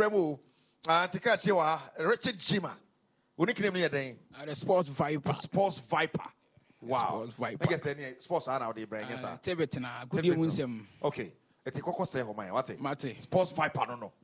bremo. Tika Chiwa, Richard Jima. Uni claim near day. The Sports Viper. Sports Viper. Wow. Sports Viper. I guess any sports are now they bring us. Tebetina, good you. Okay. It's a coco say, oh my, what's it? Mate. Sports Viper, no.